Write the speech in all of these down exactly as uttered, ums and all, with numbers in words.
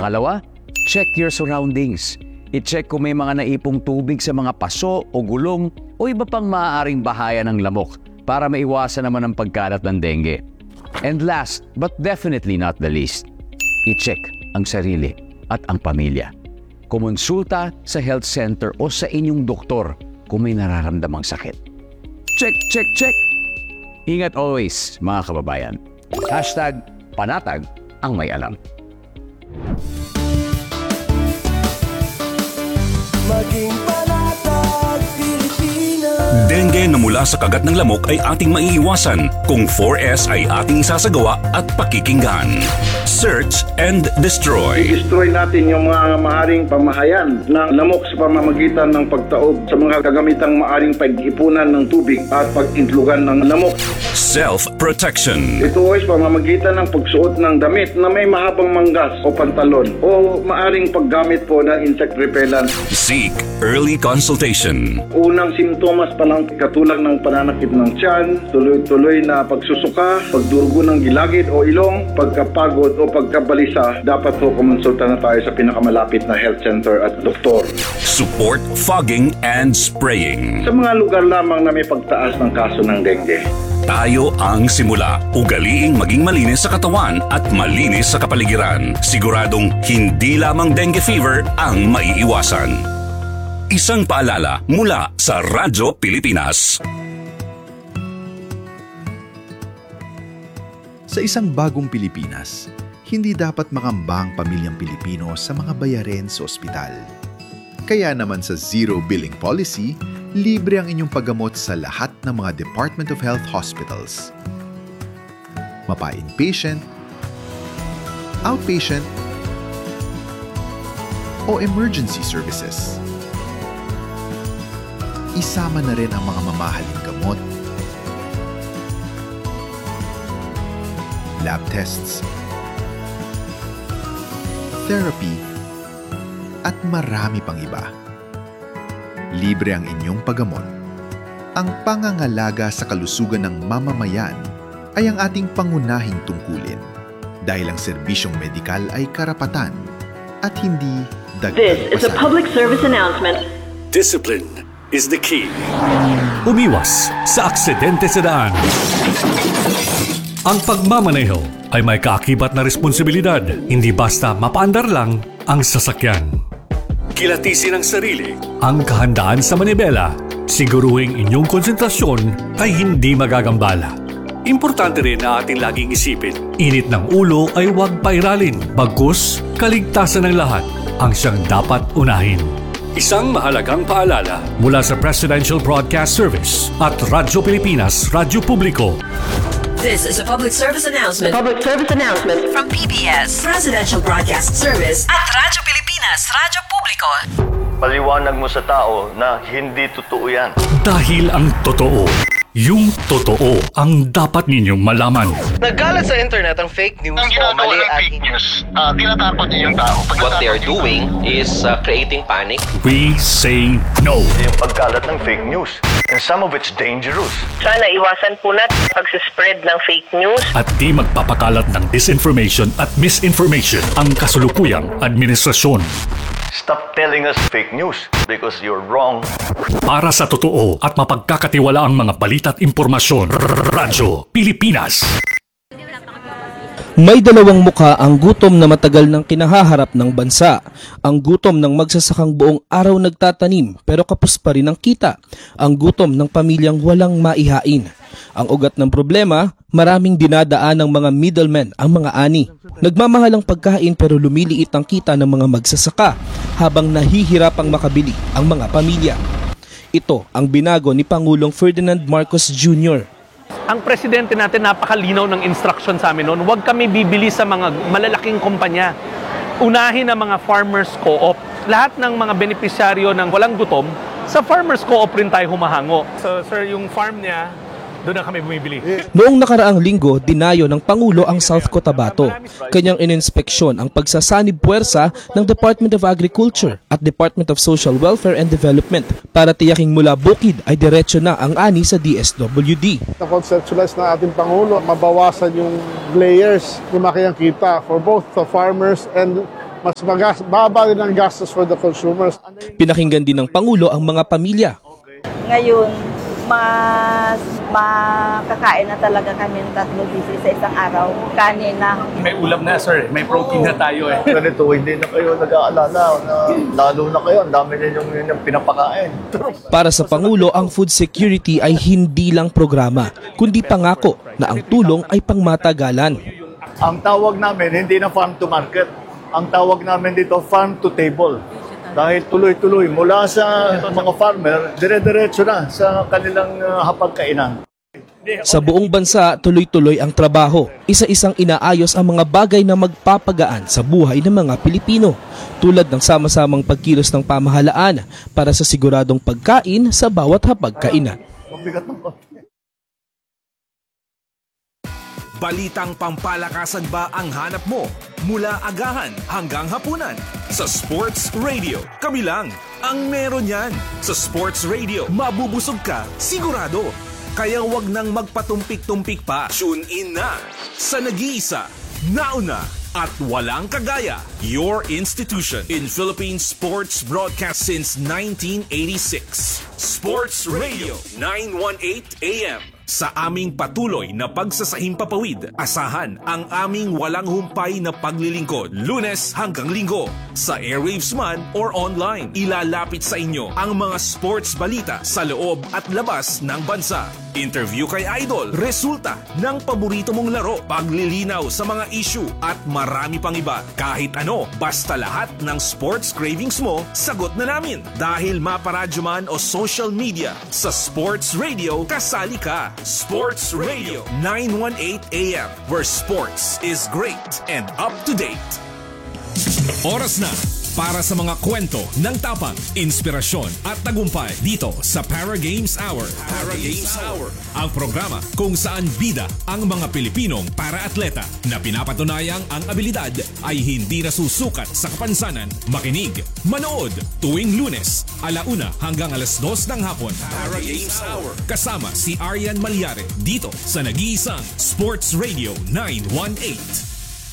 Pangalawa, check your surroundings. I-check kung may mga naipong tubig sa mga paso o gulong o iba pang maaaring bahaya ng lamok para maiwasan naman ang pagkalat ng dengue. And last, but definitely not the least, i-check ang sarili at ang pamilya. Kumonsulta sa health center o sa inyong doktor kung may nararamdamang sakit. Check, check, check! Ingat always, mga kababayan. Hashtag panatag ang may alam. Maging panatag, Pilipinas. Dengue na mula sa kagat ng lamok ay ating maiiwasan kung four S ay ating isasagawa at pakikinggan. Search and destroy. I-destroy natin yung mga maaring pamahayan ng lamok sa pamamagitan ng pagtaob sa mga kagamitang maaring pag-ipunan ng tubig at pag-intlugan ng lamok. Self-protection. Ito ay pamamagitan ng pagsuot ng damit na may mahabang manggas o pantalon o maaring paggamit po ng insect repellent. Seek early consultation. Unang simptomas pa lang katulad ng pananakit ng tiyan, tuloy-tuloy na pagsusuka, pagdurugo ng gilagid o ilong, pagkapagod o pagkabalisa, dapat po kumonsulta na tayo sa pinakamalapit na health center at doktor. Support fogging and spraying. Sa mga lugar lamang na may pagtaas ng kaso ng dengue. Tayo ang simula. Ugaliing maging malinis sa katawan at malinis sa kapaligiran. Siguradong hindi lamang dengue fever ang maiiwasan. Isang paalala mula sa Radyo Pilipinas. Sa isang bagong Pilipinas, hindi dapat makamba ang pamilyang Pilipino sa mga bayarin sa ospital. Kaya naman sa Zero Billing Policy, libre ang inyong paggamot sa lahat ng mga Department of Health hospitals. Mapa-inpatient, outpatient, o emergency services. Isama na rin ang mga mamahaling gamot, lab tests, therapy, at marami pang iba. Libre ang inyong paggamot. Ang pangangalaga sa kalusugan ng mamamayan ay ang ating pangunahing tungkulin dahil ang serbisyong medikal ay karapatan at hindi dagdag This is a public service announcement. Discipline is the key. Umiwas sa aksidente sa daan. Ang pagmamaneho ay may kaakibat na responsibilidad, hindi basta mapaandar lang ang sasakyan. Kilatisin ang sarili, ang kahandaan sa manibela, siguruhing inyong konsentrasyon ay hindi magagambala. Importante rin na ating laging isipin, init ng ulo ay huwag pairalin, bagkus kaligtasan ng lahat ang siyang dapat unahin. Isang mahalagang paalala mula sa Presidential Broadcast Service at Radyo Pilipinas, Radyo Publiko. This is a public service announcement. Public service announcement from P B S, Presidential Broadcast Service at Radyo Pilipinas, Radyo Publiko. Paliwanag mo sa tao na hindi totoo yan. Dahil ang totoo, yung totoo ang dapat ninyong malaman. Nagkalat sa internet ang fake news ang o mali ng at fake news. Uh, tinatakot niyo yung tao. Pag what they are doing is uh, creating panic. We say no. Yung pagkalat ng fake news. And some of it's dangerous. Sana iwasan po natin pag-spread ng fake news. At di magpapakalat ng disinformation at misinformation ang kasulukuyang administrasyon. Stop telling us fake news because you're wrong. Para sa totoo at mapagkakatiwala ang mga balita at impormasyon, Radyo Pilipinas. May dalawang mukha ang gutom na matagal nang kinahaharap ng bansa. Ang gutom ng magsasakang buong araw nagtatanim pero kapos pa rin ang kita. Ang gutom ng pamilyang walang maihain. Ang ugat ng problema, maraming dinadaan ng mga middlemen ang mga ani. Nagmamahal ang pagkain pero lumiliit ang kita ng mga magsasaka habang nahihirapang makabili ang mga pamilya. Ito ang binago ni Pangulong Ferdinand Marcos Junior Ang presidente natin napakalinaw ng instruction sa amin noon, huwag kami bibili sa mga malalaking kumpanya. Unahin ang mga farmers co-op. Lahat ng mga benepisyaryo ng walang gutom, sa farmers co-op rin tayo humahango. So sir, yung farm niya, doon na kami bumibili. Noong nakaraang linggo, dinayo ng Pangulo ang South Cotabato. Kanyang ininspeksyon ang pagsasanib puwersa ng Department of Agriculture at Department of Social Welfare and Development para tiyaking mula bukid ay diretso na ang ani sa D S W D. Na-conceptualize na ating Pangulo, mabawasan yung layers, lumaki ang kita for both the farmers and mas magas, baba rin ang gastos for the consumers. Pinakinggan din ng Pangulo ang mga pamilya. Ngayon, mas makakain na talaga kami ng tatlong beses sa isang araw. Kanin na. May ulam na, sir. May protein na tayo eh. Ganito, hindi na kayo nag-aalala na lalo na kayo. Ang dami na yung, yung pinapakain. Para sa Pangulo, ang food security ay hindi lang programa, kundi pangako na ang tulong ay pangmatagalan. Ang tawag namin, hindi na farm to market. Ang tawag namin dito, farm to table. Dahil tuloy-tuloy, mula sa mga farmer, dire-diretso na sa kanilang uh, hapagkainan. Sa buong bansa, tuloy-tuloy ang trabaho. Isa-isang inaayos ang mga bagay na magpapagaan sa buhay ng mga Pilipino, tulad ng sama-samang pagkilos ng pamahalaan para sa siguradong pagkain sa bawat hapagkainan. Mabigat ng konti. Balitang pampalakasan ba ang hanap mo? Mula agahan hanggang hapunan. Sa Sports Radio, kami lang ang meron yan. Sa Sports Radio, mabubusog ka, sigurado. Kaya wag nang magpatumpik-tumpik pa. Tune in na sa nag-iisa, nauna, at walang kagaya. Your institution in Philippine sports broadcast since nineteen eighty-six. Sports Radio, nine eighteen A M. Sa aming patuloy na pagsasahimpapawid, asahan ang aming walang humpay na paglilingkod, Lunes hanggang Linggo. Sa airwaves man or online, ilalapit sa inyo ang mga sports balita sa loob at labas ng bansa. Interview kay Idol, resulta ng paborito mong laro, paglilinaw sa mga issue at marami pang iba. Kahit ano, basta lahat ng sports cravings mo, sagot na namin. Dahil maparadyo man o social media, sa Sports Radio, kasali ka. Sports Radio, nine eighteen A M, where sports is great and up to date. Oras na para sa mga kwento ng tapang, inspirasyon at tagumpay dito sa Para Games Hour. Para Games Hour, ang programa kung saan bida ang mga Pilipinong para-atleta na pinapatunayang ang abilidad ay hindi nasusukat sa kapansanan. Makinig, manood tuwing Lunes, alauna hanggang alas dos ng hapon. Para Games Hour, kasama si Arian Malyare dito sa nag-iisang Sports Radio nine eighteen.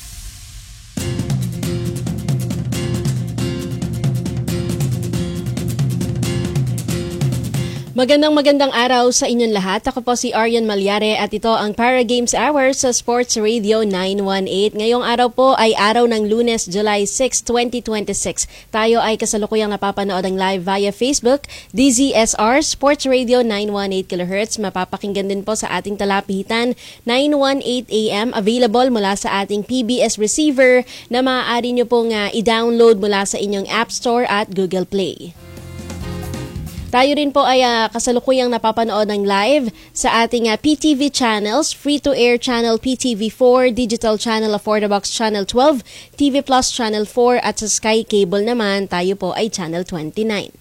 Magandang magandang araw sa inyong lahat. Ako po si Arian Malyare at ito ang Para Games Hour sa Sports Radio nine eighteen. Ngayong araw po ay araw ng Lunes, July sixth, twenty twenty-six. Tayo ay kasalukuyang napapanood ang live via Facebook, D Z S R, Sports Radio nine eighteen kilohertz. Mapapakinggan din po sa ating talapitan, nine eighteen A M, available mula sa ating P B S receiver na maaari nyo pong uh, i-download mula sa inyong App Store at Google Play. Tayo rin po ay uh, kasalukuyang napapanood ng live sa ating uh, P T V channels, free-to-air channel P T V four, digital channel of four the box channel twelve, T V Plus channel four at sa Sky Cable naman tayo po ay channel twenty-nine.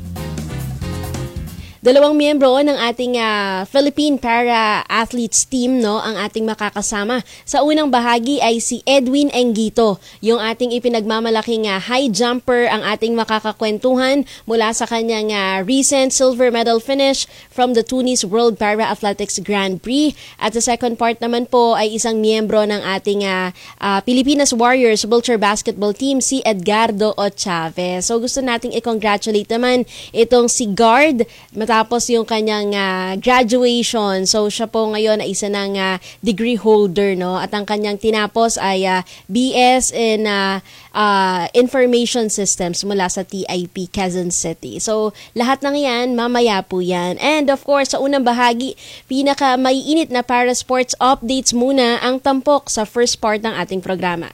Dalawang miyembro ng ating uh, Philippine Para-Athletes team no ang ating makakasama. Sa unang bahagi ay si Edwin Enguito, yung ating ipinagmamalaking uh, high jumper ang ating makakakwentuhan mula sa kanyang uh, recent silver medal finish from the Tunis World Para-Athletics Grand Prix. At sa second part naman po ay isang miyembro ng ating uh, uh, Pilipinas Warriors Vulture Basketball Team, si Edgardo O. Chavez. So gusto nating i-congratulate naman itong si Guard matapos yung kanyang uh, graduation. So siya po ngayon ay isa ng uh, degree holder, no? At ang kanyang tinapos ay uh, B S in uh, uh, Information Systems mula sa T I P Quezon City. So lahat ng yan, mamaya po yan. And of course, sa unang bahagi, pinaka maiinit na para sports updates muna ang tampok sa first part ng ating programa.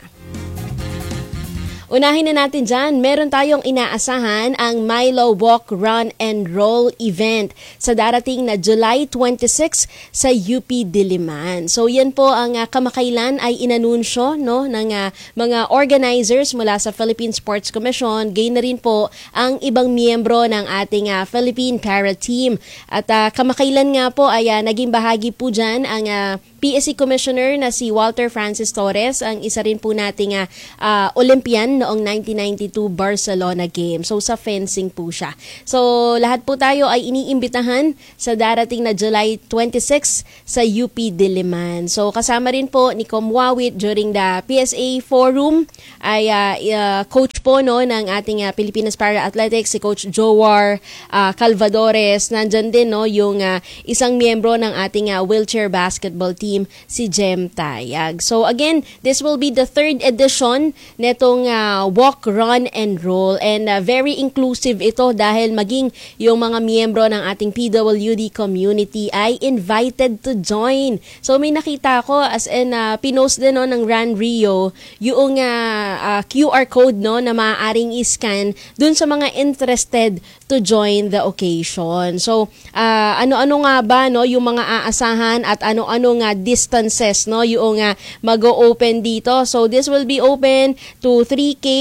Unahin na natin dyan, meron tayong inaasahan ang Milo Walk, Run, and Roll event sa darating na July twenty-sixth sa U P Diliman. So yan po ang uh, kamakailan ay inanunsyo no, ng uh, mga organizers mula sa Philippine Sports Commission, gayon na rin po ang ibang miyembro ng ating uh, Philippine Para Team. At uh, kamakailan nga po ay uh, naging bahagi po dyan ang uh, P S C Commissioner na si Walter Francis Torres, ang isa rin po nating uh, uh, Olympian noong nineteen ninety-two Barcelona Games. So sa fencing po siya. So lahat po tayo ay iniimbitahan sa darating na July twenty-six sa U P Diliman. So kasama rin po ni Com Wawit during the P S A Forum ay uh, uh, coach po no ng ating uh, Pilipinas Para Athletics, si Coach Jowar uh, Calvadores. Nandyan din no yung uh, isang miyembro ng ating uh, wheelchair basketball team, si Jem Tayag. So again, this will be the third edition netong uh, walk, run, and roll. And uh, very inclusive ito dahil maging yung mga miyembro ng ating P W D community ay invited to join. So may nakita ko as in uh, pinost din no, ng Run Rio yung uh, uh, Q R code no, na maaaring i-scan dun sa mga interested to join the occasion. So uh, ano-ano nga ba no, yung mga aasahan at ano-ano nga distances no, yung uh, mag-o-open dito. So this will be open to three K.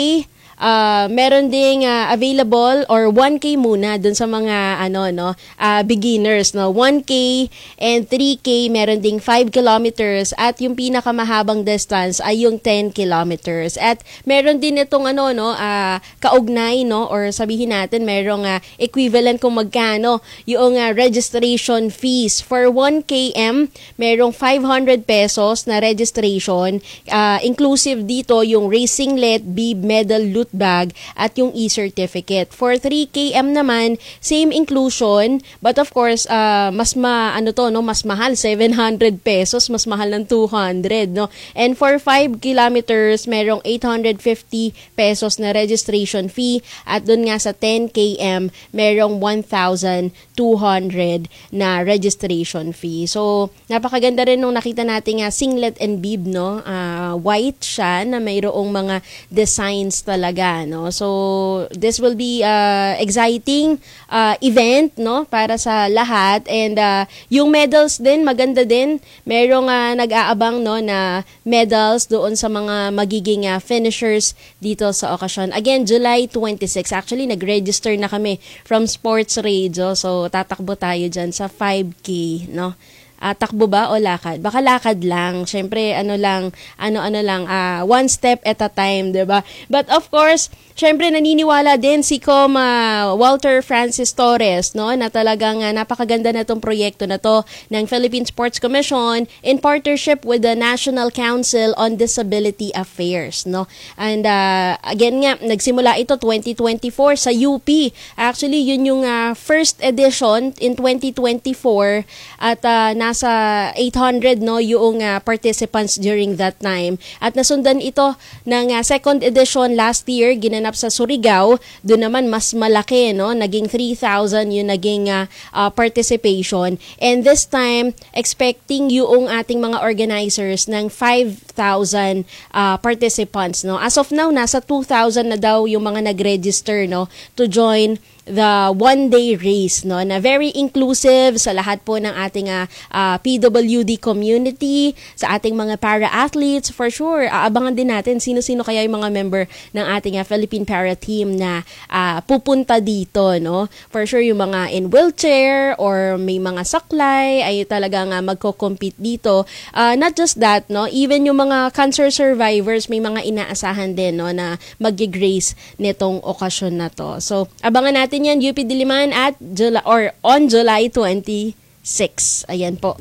Uh, meron ding uh, available or one K muna dun sa mga ano no uh, beginners no, one K and three K. Meron ding five kilometers at yung pinakamahabang distance ay yung ten kilometers. At meron din itong ano no uh, kaugnay no, or sabihin natin merong uh, equivalent kung magkano yung uh, registration fees. For one kilometer merong five hundred pesos na registration, uh, inclusive dito yung racing singlet, bib, medal, loot bag at yung e-certificate. For three kilometers naman, same inclusion, but of course, uh, mas ma ano to no, mas mahal, seven hundred pesos, mas mahal ng two hundred no. And for five kilometers, merong eight hundred fifty pesos na registration fee at doon nga sa ten kilometers, merong one thousand two hundred na registration fee. So, napakaganda rin nung nakita natin nga singlet and bib no. Uh, white siya na mayroong mga designs talaga. No? So, this will be uh, exciting uh, event no para sa lahat, and uh, yung medals din maganda din. Merong uh, nag-aabang no na medals doon sa mga magiging uh, finishers dito sa okasyon. Again, July twenty-six. Actually, nag-register na kami from Sports Radio. So, tatakbo tayo dyan sa five K no. Uh, takbo ba o lakad? Baka lakad lang. Syempre, ano lang, ano-ano lang, uh, one step at a time, diba? But of course, syempre, naniniwala din si Com uh, Walter Francis Torres, no, na talagang uh, napakaganda na itong proyekto na to ng Philippine Sports Commission in partnership with the National Council on Disability Affairs, no? And uh, again nga, nagsimula ito twenty twenty-four sa U P. Actually, yun yung uh, first edition in twenty twenty-four at uh, nasa eight hundred no yung uh, participants during that time. At nasundan ito ng uh, second edition last year, ginanap sa Surigao. Doon naman mas malaki no, naging three thousand yung naging uh, uh, participation. And this time, expecting yung ating mga organizers ng five thousand uh, participants no. As of now, nasa two thousand na daw yung mga nag-register no to join the one-day race no, na very inclusive sa lahat po ng ating uh, uh, P W D community, sa ating mga para-athletes. For sure, aabangan din natin sino-sino kaya yung mga member ng ating uh, Philippine Para Team na uh, pupunta dito. No? For sure, yung mga in wheelchair or may mga saklay ay talagang uh, magko-compete dito. Uh, not just that, no? Even yung mga cancer survivors, may mga inaasahan din no, na mag-grace nitong okasyon na to. So, abangan natin yan, U P Diliman at July, or on July twenty-six. Ayan po.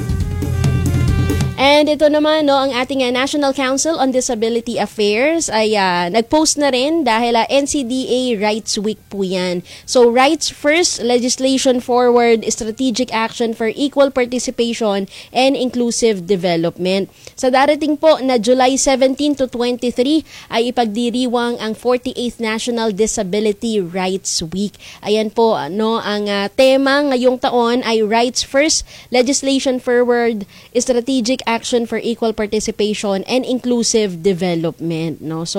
And ito naman, no, ang ating uh, National Council on Disability Affairs ay uh, nag-post na rin dahil uh, N C D A Rights Week po yan. So, Rights First, Legislation Forward, Strategic Action for Equal Participation and Inclusive Development. Sa darating po na July seventeen to twenty-three ay ipagdiriwang ang forty-eighth National Disability Rights Week. Ayan po, no, ang uh, tema ngayong taon ay Rights First, Legislation Forward, Strategic Action for Equal Participation and Inclusive Development, no. So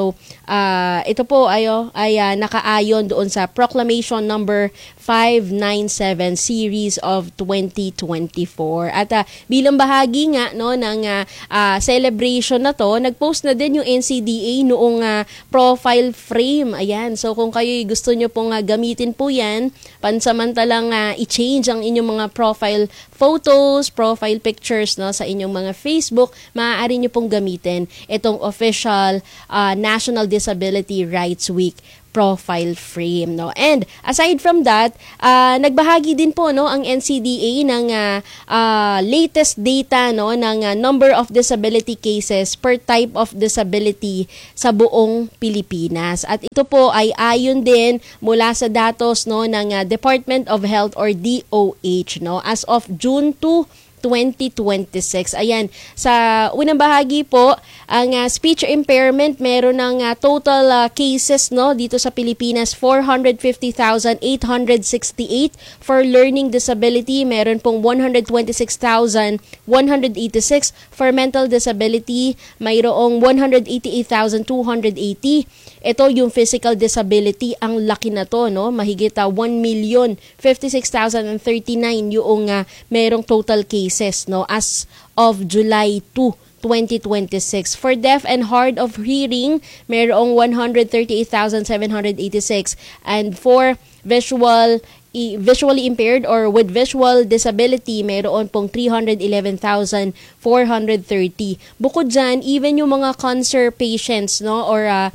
uh, ito po ayo, ay uh, nakaayon doon sa Proclamation number five ninety-seven series of twenty twenty-four. At uh, bilang bahagi nga no ng uh, uh, celebration na to, nagpost na din yung N C D A noong uh, profile frame. Ayan. So kung kayo gusto nyo pong uh, gamitin po yan, pansamantalang uh, i-change ang inyong mga profile photos, profile pictures no sa inyong mga Facebook, maaari nyo pong gamitin itong official uh, National Disability Rights Week profile frame, no. And aside from that, uh, nagbahagi din po no ang N C D A ng uh, uh, latest data no ng uh, number of disability cases per type of disability sa buong Pilipinas. At ito po ay ayon din mula sa datos no ng uh, Department of Health or D O H no as of June second, twenty twenty-six. Ayan, sa unang bahagi po, ang uh, speech impairment, meron ng uh, total uh, cases no dito sa Pilipinas, four hundred fifty thousand eight hundred sixty-eight. For learning disability, meron pong one hundred twenty-six thousand one hundred eighty-six. For mental disability, mayroong one hundred eighty-eight thousand two hundred eighty. Ito yung physical disability, ang laki na to, no? Mahigit uh, one million fifty-six thousand thirty-nine yung uh, merong total cases, no? As of July second, twenty twenty-six. For deaf and hard of hearing, mayroong one hundred thirty-eight thousand seven hundred eighty-six. And for visual visually impaired or with visual disability, mayroon pong three hundred eleven thousand four hundred thirty. Bukod dyan, even yung mga cancer patients, no, or uh,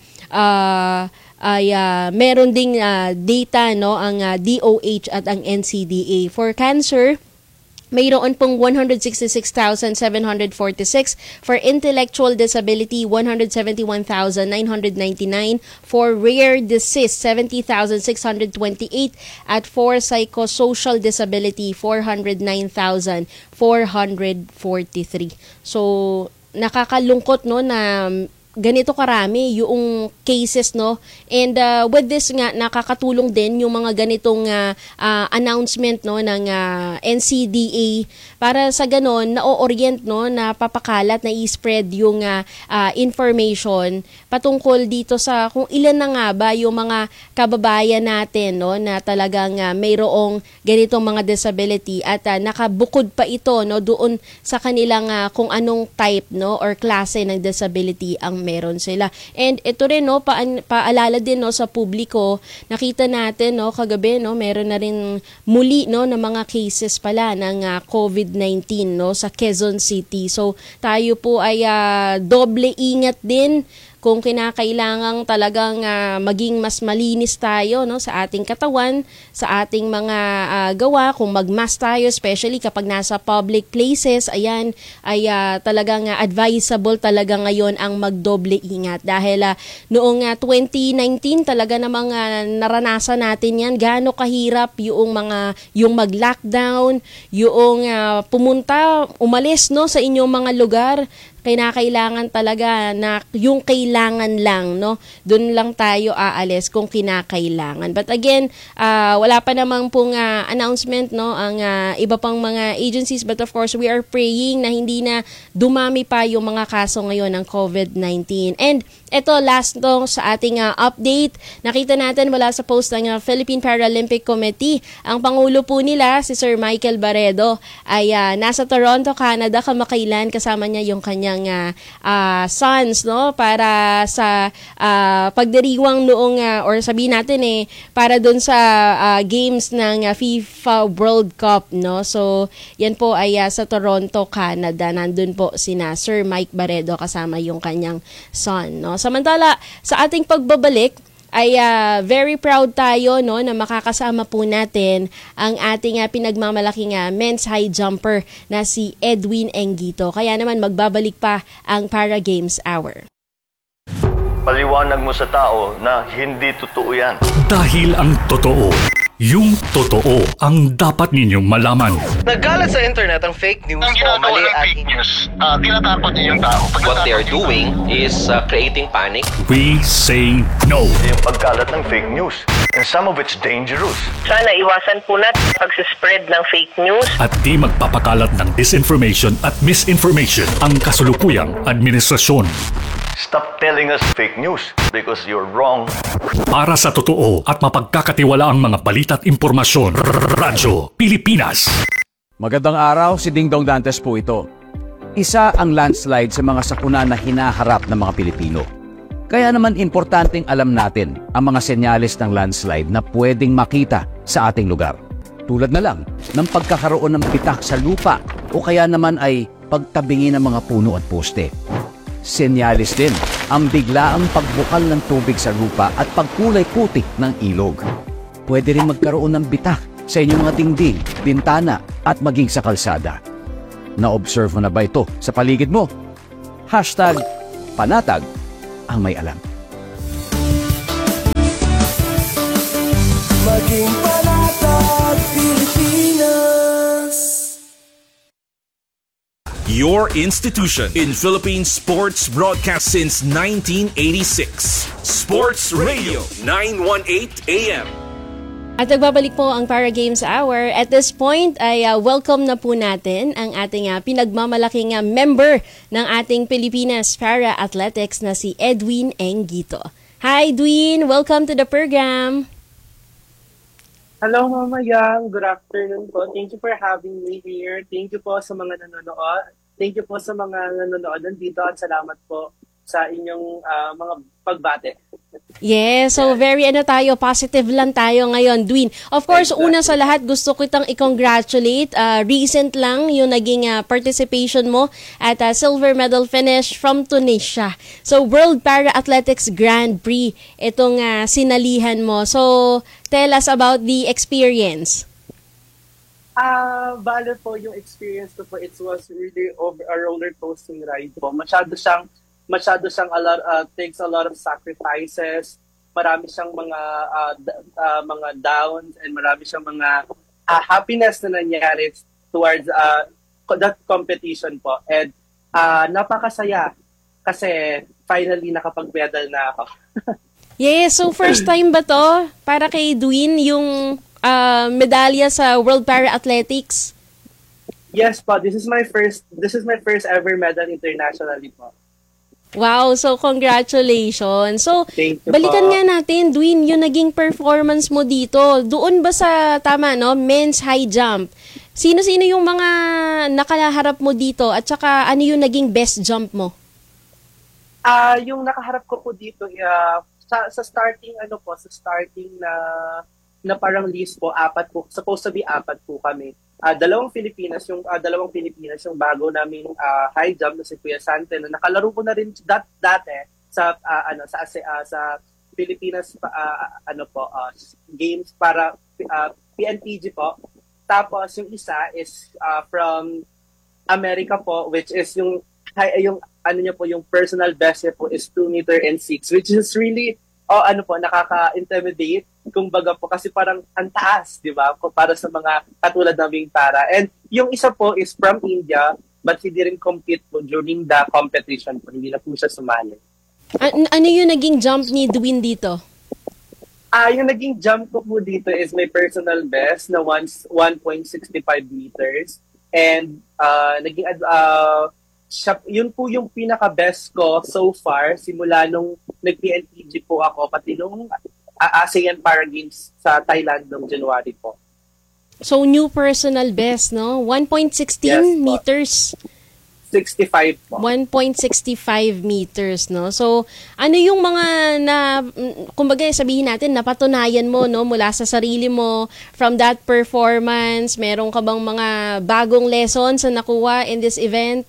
uh, ay uh, meron ding uh, data no ang uh, D O H at ang N C D A. For cancer, mayroon pong one hundred sixty-six thousand seven hundred forty-six. For intellectual disability, one hundred seventy-one thousand nine hundred ninety-nine. For rare disease, seventy thousand six hundred twenty-eight. At for psychosocial disability, four hundred nine thousand four hundred forty-three. So, nakakalungkot no na ganito karami yung cases no, and uh, with this nga nakakatulong din yung mga ganitong uh, uh, announcement no ng uh, N C D A para sa ganon na-orient no na papakalat na i-spread yung uh, uh, information patungkol dito sa kung ilan na nga ba yung mga kababayan natin no na talagang uh, mayroong ganitong mga disability at uh, nakabukod pa ito no doon sa kanilang uh, kung anong type no or klase ng disability ang meron sila. And ito rin no pa paalala din no sa publiko, nakita natin no kagabi no meron na rin muli no ng mga cases pala ng uh, COVID nineteen no sa Quezon City. So tayo po ay uh, doble ingat din kung kinakailangang talagang uh, maging mas malinis tayo no sa ating katawan, sa ating mga uh, gawa, kung mag-mask tayo especially kapag nasa public places, ayan ay uh, talagang uh, advisable talaga ngayon ang magdoble ingat dahil uh, noong uh, twenty nineteen talaga namang uh, naranasan natin yan gaano kahirap yung mga yung mag-lockdown, yung uh, pumunta, umalis no sa inyong mga lugar. Kinakailangan talaga na yung kailangan lang, no? Doon lang tayo aalis kung kinakailangan. But again, uh, wala pa namang pong uh, announcement, no? Ang uh, iba pang mga agencies. But of course, we are praying na hindi na dumami pa yung mga kaso ngayon ng COVID nineteen. And ito, last no, sa ating uh, update, nakita natin wala sa post ng uh, Philippine Paralympic Committee. Ang Pangulo po nila, si Sir Michael Barredo, ay uh, nasa Toronto, Canada, kamakailan. Kasama niya yung kanyang Uh, uh, sons no para sa uh, pagdiriwang noong uh, or sabihin natin eh para doon sa uh, games ng uh, FIFA World Cup no. So yan po ay uh, sa Toronto, Canada. Nandun po sina Sir Mike Barredo kasama yung kanyang son no. Samantala sa ating pagbabalik ay uh, very proud tayo no na makakasama po natin ang ating uh, pinagmamalaking uh, men's high jumper na si Edwin Enguito. Kaya naman magbabalik pa ang Para Games Hour. Paliwanag mo sa tao na hindi totoo yan. Dahil ang totoo, yung totoo ang dapat ninyong malaman. Nagkalat sa internet ang fake news ang o mali at fake news, uh, tinatakot niyo yung tao. What they are doing is uh, creating panic. We say no. Yung pagkalat ng fake news. And some of it's dangerous. Sana iwasan po natin pag-spread ng fake news. At di magpapakalat ng disinformation at misinformation ang kasulukuyang administrasyon. Stop telling us fake news because you're wrong. Para sa totoo at mapagkakatiwalaang mga balita at impormasyon, Radyo Pilipinas. Magandang araw, si Dingdong Dantes po ito. Isa ang landslide sa mga sakuna na hinaharap ng mga Pilipino. Kaya naman importanteng alam natin ang mga senyales ng landslide na pwedeng makita sa ating lugar. Tulad na lang ng pagkakaroon ng pitak sa lupa o kaya naman ay pagtabingi ng mga puno at poste. Senyales din ang biglaang pagbukal ng tubig sa lupa at pagkulay puti ng ilog. Pwede rin magkaroon ng bitak sa inyong mga dingding, bintana at maging sa kalsada. Na-observe mo na ba ito sa paligid mo? Hashtag panatag ang may alam. Maging panatag Pilipinas. Your institution in Philippine sports broadcast since nineteen eighty-six. Sports Radio nine eighteen A M. At nagbabalik po ang Para Games Hour. At this point ay uh, welcome na po natin ang ating uh, pinagmamalaking uh, member ng ating Pilipinas Para Athletics na si Edwin Enguito. Hi Edwin, welcome to the program. Hello Mama Yang, good afternoon po. Thank you for having me here. Thank you po sa mga nanonood. Thank you po sa mga nanonood nandito at salamat po sa inyong uh, mga pagbate. Yes, so very ano tayo, positive lang tayo ngayon, Dwin. Of course, exactly. Una sa lahat, gusto ko itang i-congratulate. Uh, recent lang yung naging uh, participation mo at uh, silver medal finish from Tunisia. So, World Para Athletics Grand Prix, itong uh, sinalihan mo. So, tell us about the experience. Ah, uh, bale po yung experience ko po, it was really over a roller coaster ride po. Masyado siyang masyado siyang a lot, uh, takes a lot of sacrifices. Marami siyang mga uh, d- uh, mga downs and marami siyang mga uh, happiness na nangyari towards uh, that competition po. And uh, napakasaya kasi finally nakapag-medal na ako. Yes, so first time ba to para kay Dwin yung uh, medalya sa World Para Athletics? Yes po, this is my first this is my first ever medal internationally po. Wow, so congratulations. So, balikan po nga natin, Dwin, yung naging performance mo dito. Doon ba sa, tama, no, men's high jump? Sino-sino yung mga nakaharap mo dito at saka ano yung naging best jump mo? Ah, uh, yung nakaharap ko po dito, uh, sa, sa starting, ano po, sa starting na, na parang list po, apat po, supposed to be apat po kami. Uh, dalawang Pilipinas, yung uh, dalawang Pilipinas, yung bago naming uh, high jump na si Kuya Sante, na nakalaro ko na rin dat dati sa uh, ano sa uh, sa Pilipinas uh, ano po uh, games para uh, P N P G po. Tapos yung isa is uh, from America po, which is yung yung ano niya po, yung personal best niya po is two meter and six, which is really oh ano po, nakaka-intimidate kumbaga po kasi parang ang taas, di ba? Para sa mga katulad naming para. And yung isa po is from India, but he didn't compete po during the competition po. Hindi na po siya sumali. An- ano yung naging jump ni Dwin dito? Ah, uh, yung naging jump ko po dito is my personal best na one point six five meters. And uh, naging uh, siya, yun po yung pinaka-best ko so far simula nung nag-P N P G po ako pati nung uh, ASEAN Para Games sa Thailand noong January po. So new personal best, no? one point one six yes, meters. sixty-five po. one point six five meters, no? So, ano yung mga na, kumbaga sabihin natin, napatunayan mo, no? Mula sa sarili mo, from that performance, meron ka bang mga bagong lessons na nakuha in this event?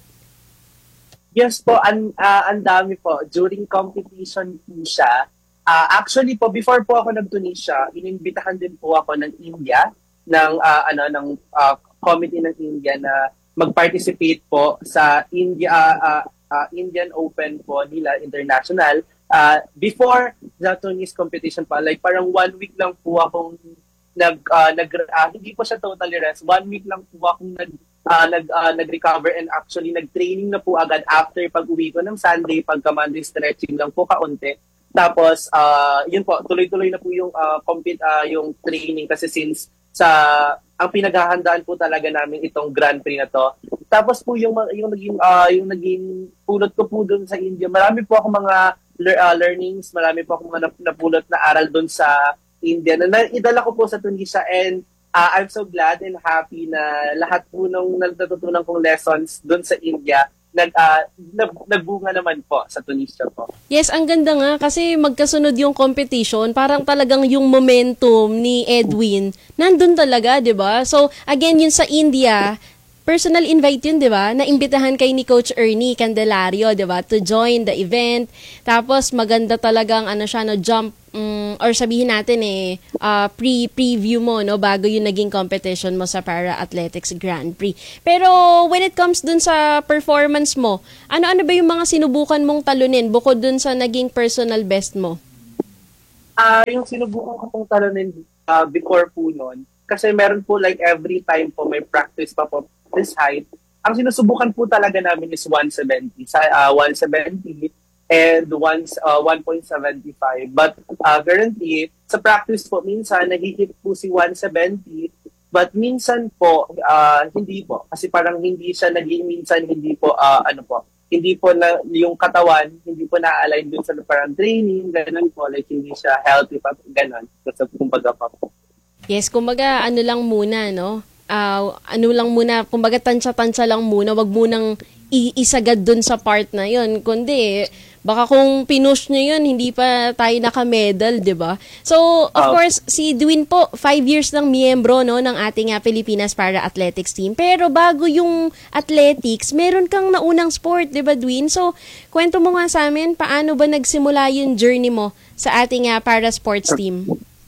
Yes po, ang uh, ang dami po. During competition po siya. Uh, actually po, before po ako nag-Tunisia, inimbitahan din po ako ng India, ng uh, ano ng uh, committee ng India na mag-participate po sa India uh, uh, Indian Open po nila international. Uh, before the Tunis competition pa, like parang one week lang po akong nag uh, nag uh, hindi po siya totally rest. One week lang po akong nag Uh, nag, uh, nag-recover and actually nag-training na po agad after pag-uwi ko ng Sunday, pagka-Monday stretching lang po kaunti. Tapos, uh, yun po, tuloy-tuloy na po yung, uh, compete, uh, yung training kasi since sa ang pinaghahandaan po talaga namin itong Grand Prix na to. Tapos po yung mga- yung naging ah, yung naging pulot ko po doon sa India, marami po ako mga lear- ah, learnings, marami po ako mga nap- napulot na aral doon sa India na na- idala ko po sa Tunisia, and ah, I'm so glad and happy na lahat po nung natutunan kong lessons doon sa India nag ah, nag- nagbunga naman po sa Tunisia po. Yes, ang ganda nga kasi magkasunod yung competition. Parang talagang yung momentum ni Edwin nandun talaga, 'di ba? So, again, yun sa India, personal invite yun, 'di ba? Naimbitahan kay ni Coach Ernie Candelario, 'di ba, to join the event. Tapos maganda talagang ano siya, no, jump mm, or sabihin natin eh uh, pre-preview mo, no, bago yung naging competition mo sa Para Athletics Grand Prix. Pero when it comes dun sa performance mo, ano-ano ba yung mga sinubukan mong talunin bukod dun sa naging personal best mo? Ah, yung sinubukan ko pong talunin ah, before po noon, kasi meron po like every time po may practice pa po this height. Ang sinusubukan po talaga namin is one seventy. Sa ah, one seventy and once uh, one point seven five. But uh, currently, sa practice po, minsan nagigit po si one seventy, but minsan po, uh, hindi po. Kasi parang hindi siya naging minsan, hindi po, uh, ano po, hindi po na, yung katawan, hindi po na-align dun sa parang training, ganun po, like hindi siya healthy pa, ganun. Kasi kumbaga pa po. Yes, kumbaga ano lang muna, no? Uh, ano lang muna, kumbaga tansya-tansya lang muna, wag munang iisagad dun sa part na yun. Kundi, baka kung pinush nyo yun, hindi pa tayo naka-medal, di ba? So, of Oh. course, si Edwin po, five years ng miyembro, no, ng ating uh, Pilipinas Para Athletics team. Pero bago yung athletics, meron kang naunang sport, di ba, Edwin? So, kwento mo nga sa amin, paano ba nagsimula yung journey mo sa ating uh, para sports team?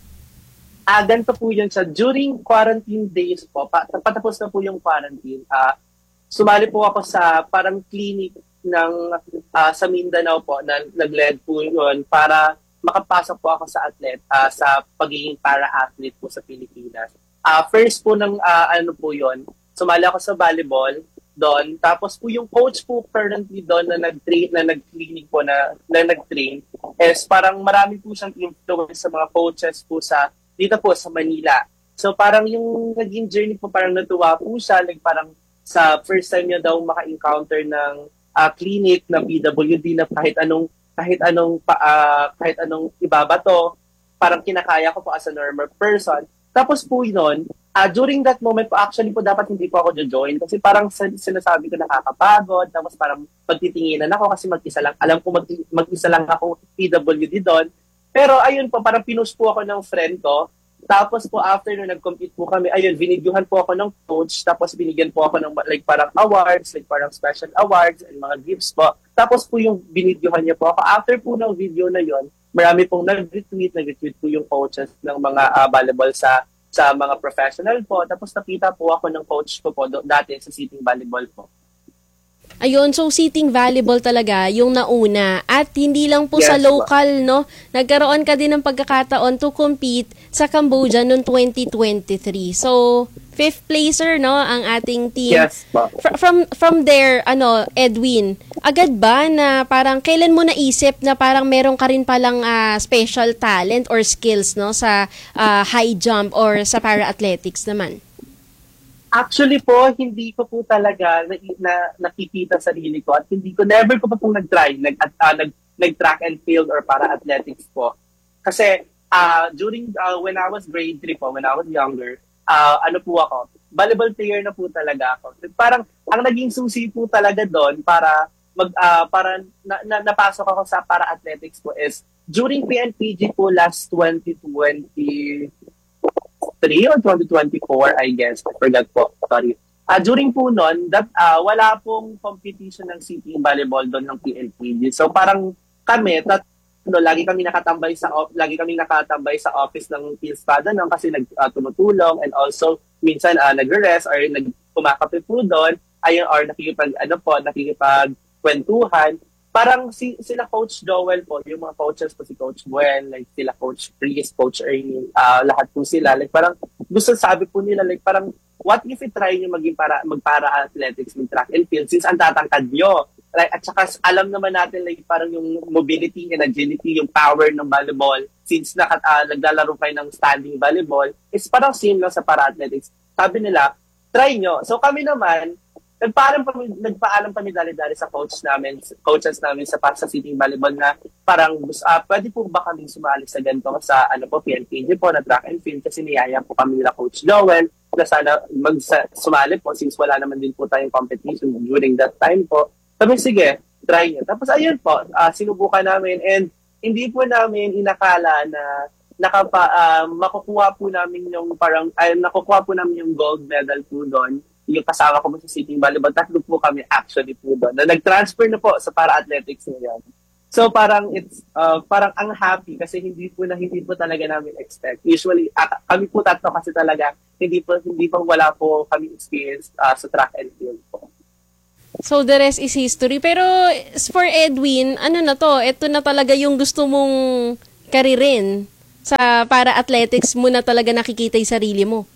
Ah, ganito po yun sa during quarantine days po, pa, patapos na po yung quarantine, ah, sumali po ako sa parang clinic ng ah, sa Mindanao po, na nag-led po yun para makapasok po ako sa athlete, ah, sa pagiging para-athlete po sa Pilipinas. Ah, first po ng ah, ano po yun, sumali ako sa volleyball doon, tapos po yung coach po currently doon na nag-train, na nag-clinic po, na, na nag-train, is parang marami po siyang influence sa mga coaches po sa dito po sa Manila. So parang yung naging journey po, parang natuwa po siya, like parang sa first time niya daw maka-encounter ng uh, clinic na P W D na kahit anong kahit anong pa, uh, kahit anong ibabato, parang kinakaya ko po as a normal person. Tapos po yun, uh, during that moment po, actually po dapat hindi po ako jo-join kasi parang sinasabi ko nakakapagod, tapos parang pagtitinginan ako kasi mag-isa lang, alam ko mag- mag-isa lang ako P W D doon. Pero ayun po, parang pinush po ako ng friend ko. Tapos po after nung nag-compete po kami, ayun, binidyohan po ako ng coach. Tapos binigyan po ako ng like parang awards, like parang special awards and mga gifts po. Tapos po yung binidyohan niya po ako. After po ng video na yon, marami pong nag-retweet, nag-retweet po yung coaches ng mga uh, volleyball sa sa mga professional po. Tapos nakita po ako ng coach ko po do, dati sa sitting volleyball po. Ayun, so sitting volleyball talaga yung nauna. At hindi lang po Yes, sa local, no? Nagkaroon ka din ng pagkakataon to compete sa Cambodia noong twenty twenty-three. So, fifth placer, no, ang ating team. Yes, po. Fr- From from there, ano, Edwin, agad ba na parang kailan mo naisip na parang meron ka rin palang ah, special talent or skills, no, sa ah, high jump or sa para athletics naman? Actually po, hindi ko po talaga na, na, nakikita sarili ko at hindi ko, never ko pa pong nag-try, nag, uh, nag, nag-track and field or para-athletics po. Kasi uh, during, uh, when I was grade three po, when I was younger, uh, ano po ako, volleyball player na po talaga ako. Parang, ang naging susi po talaga doon para, mag, uh, para na, na, napasok ako sa para-athletics po is, during P N P G po last twenty twenty, three or twenty twenty-four, I guess. I forgot po. Sorry. Uh, during po nun, that, uh, wala pong competition ng sitting volleyball doon ng P N P G. So parang kami, tat, no, lagi kami nakatambay sa lagi kami nakatambay sa office ng Pilspada no, kasi nag uh, tumutulong and also minsan uh, nagre-rest or nagkumakape po doon, ayun, or nakikipag ano po, nakikipagkwentuhan. Parang si, sila Coach Joel po, yung mga coaches po, si Coach Buel, like sila Coach Chris, Coach Ernie, uh, lahat po sila. Like parang gusto sabi po nila, like parang what if i-try nyo maging para, magpara-athletics, mag-track and field since ang tatangkad nyo. Like, at saka alam naman natin like parang yung mobility and agility, yung power ng volleyball since na, uh, naglalaro kayo ng standing volleyball is parang same lang sa para-athletics. Sabi nila, try nyo. So kami naman, nagpaalam pa, nagpaalam pa ni Dali-Dali sa coach namin, coaches namin sa para sa City Volleyball na parang uh, pwede po ba kaming sumali sa ganito sa ano po, P N P J po na track and field kasi niyaya po kami nila Coach Joel na sana mag sumali po since wala naman din po tayong competition during that time po. Sabi, sige, try nyo. Tapos ayun po, uh, sinubukan namin and hindi po namin inakala na nakapa, uh, makukuha po namin yung parang, ay, nakukuha po namin yung gold medal po doon. Yung kasama ko mo sa City Volleyball, tatlo po kami actually po doon. Na nag-transfer na po sa para-athletics ngayon. So parang it's, uh, parang ang happy kasi hindi po na hindi po talaga namin expect. Usually, uh, kami po tatlo kasi talaga, hindi po, hindi po wala po kami experience uh, sa track and field po. So the rest is history. Pero for Edwin, ano na to? Ito na talaga yung gusto mong karirin. Sa para-athletics mo na talaga nakikita yung sarili mo.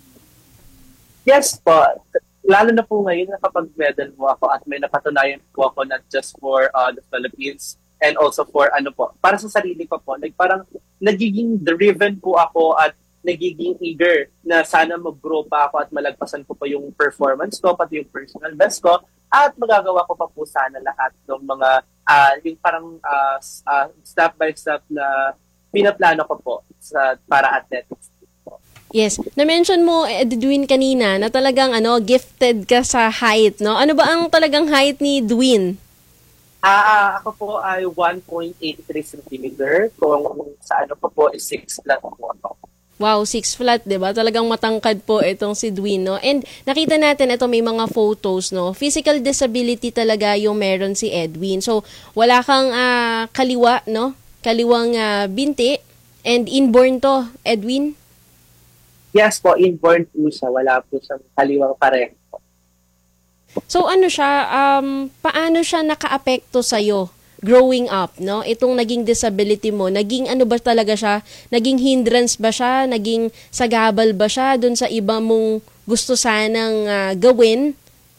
Yes po. Lalo na po ngayon nakapag-medal po ako at may napatunayan po ako not just for uh, the Philippines and also for ano po, para sa sarili ko po. Like, parang nagiging driven po ako at nagiging eager na sana mag-grow pa ako at malagpasan ko pa yung performance ko, pati yung personal best ko at magagawa ko pa po sana lahat ng mga uh, yung parang uh, uh, step by step na pinaplano ko po sa para-athletics. Yes. Na-mention mo, Edwin, kanina na talagang ano, gifted ka sa height, no? Ano ba ang talagang height ni Edwin? Ah, uh, ako po ay one point eight three centimeter. Kung sa ano po po is six flat po ako. Wow, six flat, 'di ba? Talagang matangkad po itong si Edwin, no? And nakita natin ito may mga photos, no? Physical disability talaga yung meron si Edwin. So, wala kang uh, kaliwa, no? Kaliwang uh, binti and inborn to, Edwin? Yes po, inborn po siya. Wala po siyang kaliwang pareho. So ano siya, um, paano siya naka-apekto sa'yo growing up, no? Itong naging disability mo, naging ano ba talaga siya? Naging hindrance ba siya? Naging sagabal ba siya dun sa iba mong gusto sanang uh, gawin?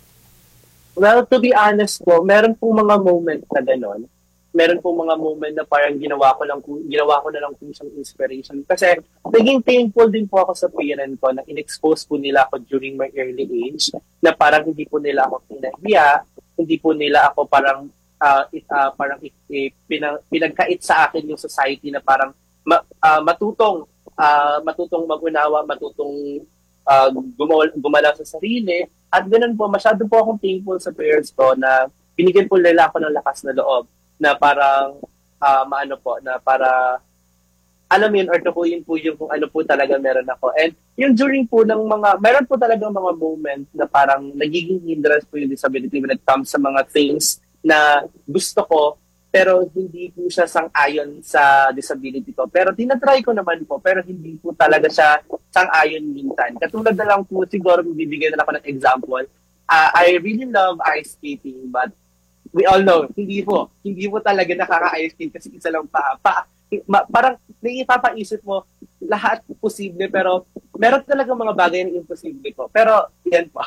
Well, to be honest po, meron po mga moment na gano'n. Meron po mga moment na parang ginawa ko lang ginawa ko na lang po siyang inspiration kasi naging thankful din po ako sa parent ko na in-expose po nila ako during my early age na parang hindi po nila ako pinahiya, hindi po nila ako parang uh, it, uh, parang it, it, pinag, pinagkait sa akin yung society na parang ma, uh, matutong uh, matutong mag-unawa, matutong uh, gumawa, gumalaw sa sarili at ganoon po masyado po akong thankful sa parents ko na binigyan po nila ako ng lakas na loob na parang uh, maano po, na para alam yun or tukuyin po yung kung ano po talaga meron ako. And yung during po ng mga, meron po talaga mga moment na parang nagiging hindrance po yung disability when it comes sa mga things na gusto ko, pero hindi po siya sang-ayon sa disability ko. Pero tinatry ko naman po, pero hindi po talaga siya sang-ayon minsan. Katulad na lang po, siguro bibigyan na ako ng example. Uh, I really love ice skating, but we all know, hindi po. Hindi po talaga nakaka-ice skate kasi isa lang pa. pa ma, parang naipapaisip mo lahat posible pero meron talaga mga bagay na imposible po. Pero yan po.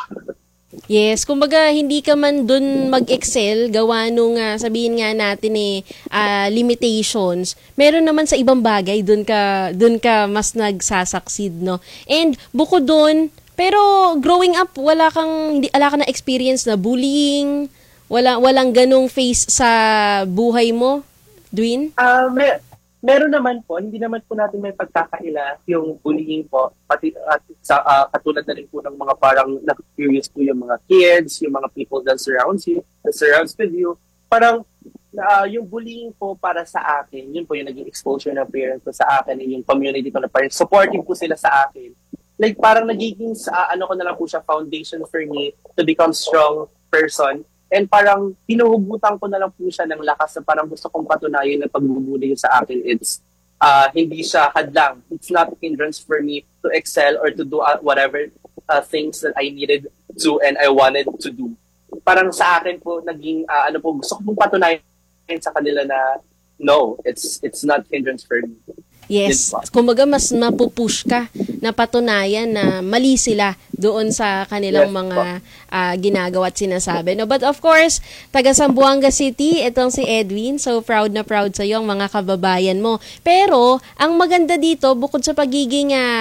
Yes, kumbaga hindi ka man dun mag-excel, gawa nung uh, sabihin nga natin eh, uh, limitations. Meron naman sa ibang bagay, dun ka, dun ka mas nagsasucceed, no? And bukod dun, pero growing up, wala kang, hindi, wala ka na experience na bullying, Wala, walang ganong face sa buhay mo, Edwin? Uh, may, meron naman po, hindi naman po natin may pagkakaila yung bullying po, pati at sa, uh, katulad na rin po ng mga parang na-curious po yung mga kids, yung mga people that surrounds you, that surrounds with you. Parang uh, yung bullying po para sa akin, yun po yung naging exposure ng parents ko sa akin, yung community ko na parang supporting po sila sa akin. Like parang nagiging, uh, ano ko na lang po siya, foundation for me to become strong person. And parang hinuhugutan ko na lang po siya ng lakas na parang gusto kong patunayan na pagbubuli sa akin. It's uh, hindi siya hadlang. It's not a hindrance for me to excel or to do uh, whatever uh, things that I needed to and I wanted to do. Parang sa akin po, naging, uh, ano po, gusto ko pong patunayan sa kanila na no, it's it's not hindrance for me. Yes, kumbaga mas mapupush ka na patunayan na mali sila doon sa kanilang yes, mga uh, ginagawa at sinasabi. No? But of course, taga Zamboanga City, itong si Edwin, so proud na proud sa iyo ang mga kababayan mo. Pero, ang maganda dito, bukod sa pagiging uh, active,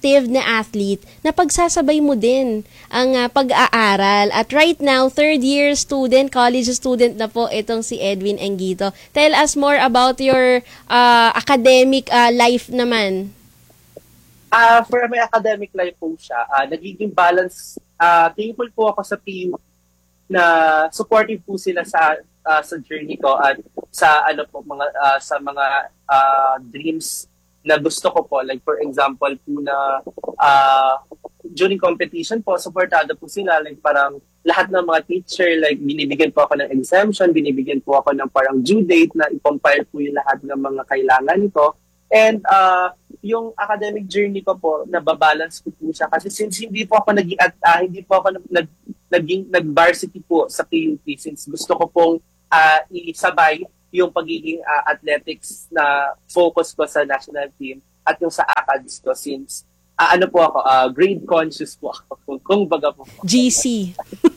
active na athlete na pagsasabay mo din ang uh, pag-aaral. At right now, third year student, college student na po itong si Edwin Anguito. Tell us more about your uh, academic uh, life naman. Uh, for my academic life po siya, uh, nagiging balance, uh, thankful po ako sa P U na supportive po sila sa uh, sa journey ko at sa ano po mga uh, sa mga uh, dreams na gusto ko po, like for example po na uh, during competition po supportado po sila, like parang lahat ng mga teacher, like binibigyan po ako ng exemption, binibigyan po ako ng parang due date na i-compile po yung lahat ng mga kailangan ko. And uh, yung academic journey ko po, nababalance ko po siya kasi since hindi po ako naging at uh, hindi po ako nag naging nag-varsity po sa P U P, since gusto ko pong uh, isabay yung pagiging uh, athletics na focus ko sa national team at yung sa acads ko, since uh, ano po ako, uh, grade conscious po ako, kung, kung baga po. G C.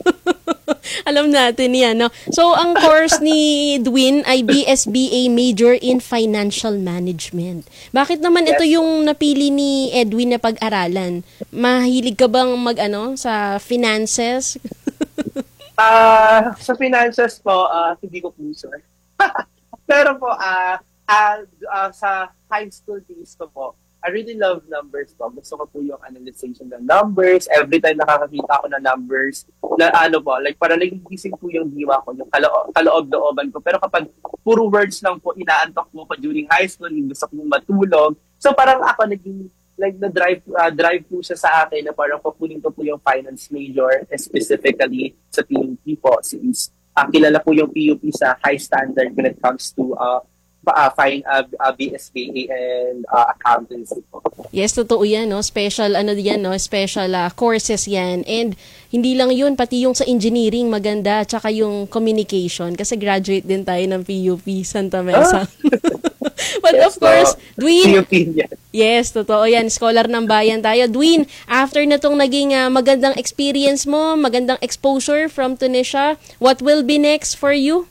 Alam natin yan, no? So, ang course ni Dwin ay B S B A Major in Financial Management. Bakit naman yes. ito yung napili ni Edwin na pag-aralan? Mahilig ka bang mag-ano sa finances? uh, sa finances po, uh, hindi ko po sure. Pero po, uh, uh, uh, sa high school days ko po, I really love numbers po. Gusto ko po yung analyzation ng numbers. Every time nakakakita ako ng numbers, na ano po, like parang nagigising po yung diwa ko, yung kalo- kaloob-looban ko. Pero kapag puro words lang po, inaantok po ko during high school, yung gusto kong matulog. So parang ako naging, like na-drive uh, drive po siya sa akin na parang papunin ko po yung finance major, specifically sa P U P po, since uh, kilala po yung P U P sa high standard when it comes to uh, Uh, fine, uh, uh, B S B A and uh, accountancy po. Yes, totoo yan, no? Special, ano yan, no? Special uh, courses yan. And hindi lang yun, pati yung sa engineering maganda, tsaka yung communication. Kasi graduate din tayo ng P U P Santa Mesa. Ah? But yes, of course, so, Dwin, P U P, yes. yes, totoo yan. Scholar ng bayan tayo. Dwin, after na tong naging uh, magandang experience mo, magandang exposure from Tunisia, what will be next for you?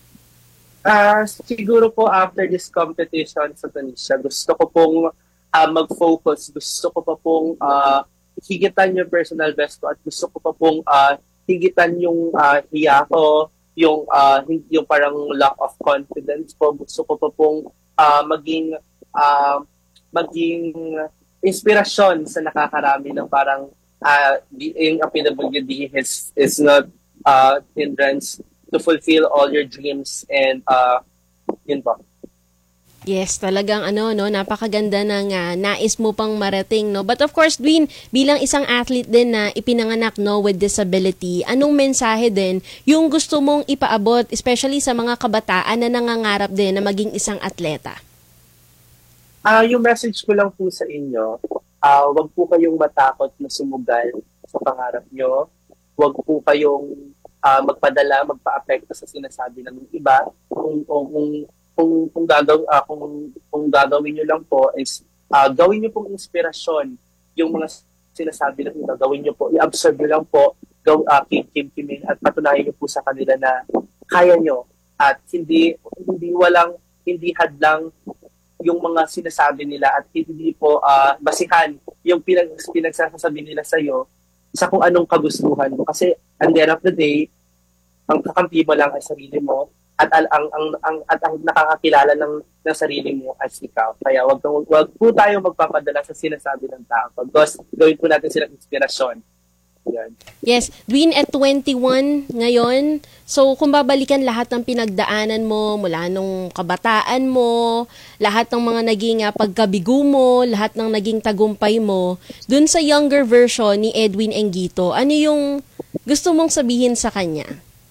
Uh, siguro po after this competition sa Tunisia, gusto ko pong uh, mag-focus, gusto ko pa pong uh, higitan yung personal best ko at gusto ko pa pong uh, higitan yung uh, hiya ko, yung, uh, yung parang lack of confidence ko. Gusto ko pa pong uh, maging uh, maging inspirasyon sa nakakarami ng parang uh, yung P W D is, is not uh, hindrance to fulfill all your dreams and uh, yun po. Yes, talagang ano, no, napakaganda ng uh, nais mo pang marating, no. But of course, Dwin, bilang isang athlete din na ipinanganak, no, with disability, anong mensahe din yung gusto mong ipaabot, especially sa mga kabataan na nangangarap din na maging isang atleta? Ah, uh, yung message ko lang po sa inyo, uh, wag po kayong matakot na sumugal sa pangarap nyo. Wag po kayong Uh, magpadala, magpa-apekto sa sinasabi ng iba. Kung kung kung kung, kung, gagaw, uh, kung, kung gagawin niyo lang po is uh, gawin niyo pong inspirasyon yung mga sinasabi ng iba. Gawin niyo po, i-absorb niyo lang po, gaw, uh, kim-kim-kimin at patunayan niyo po sa kanila na kaya niyo at hindi hindi walang hindi hadlang yung mga sinasabi nila at hindi po uh, basihan yung pinag, pinagsasabi nila sa iyo sa kung anong kagustuhan mo. Kasi at the end of the day, ang kakampi mo lang ay sarili mo at ang ang ang, ang at ang nakakakilala ng ng sarili mo as ikaw. Kaya wag wag po tayo magpapadala sa sinasabi ng tao. Because gawin po natin silang inspirasyon. Yan. Yes, Dwin at twenty-one ngayon. So kung babalikan lahat ng pinagdaanan mo mula nung kabataan mo, lahat ng mga naging uh, pagkabigo mo, lahat ng naging tagumpay mo, dun sa younger version ni Edwin Anguito, ano yung gusto mong sabihin sa kanya?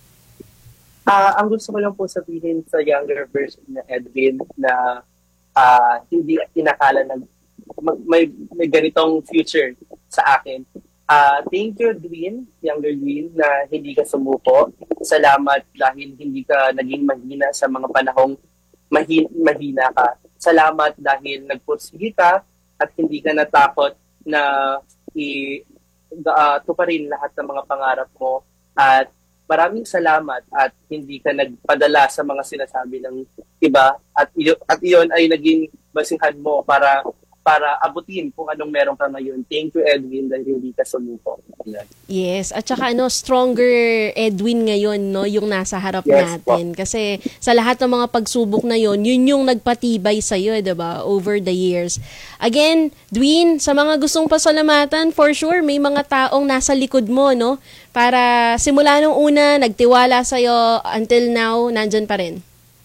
Uh, ang gusto ko lang po sabihin sa younger version na Edwin na uh, hindi inakala na may, may ganitong future sa akin. Uh, thank you, Dwin, younger Dwin, na hindi ka sumuko. Salamat dahil hindi ka naging mahina sa mga panahong mahin- mahina ka. Salamat dahil nagpursige ka at hindi ka natakot na i- uh, tuparin lahat ng mga pangarap mo. At maraming salamat at hindi ka nagpadala sa mga sinasabi ng iba. At, y- at iyon ay naging basihan mo para para abutin kung anong meron ka ngayon. Thank you, Edwin, dahil hindi ka sumuko. Ayan. Yes, at saka ano, stronger Edwin ngayon, no, yung nasa harap Yes, natin. Kasi sa lahat ng mga pagsubok na yon, yun yung nagpatibay sa iyo, 'di ba, over the years. Again, Dwin, sa mga gustong pasalamatan, for sure may mga taong nasa likod mo, no, para simula nung una nagtiwala sa iyo until now nandyan pa rin.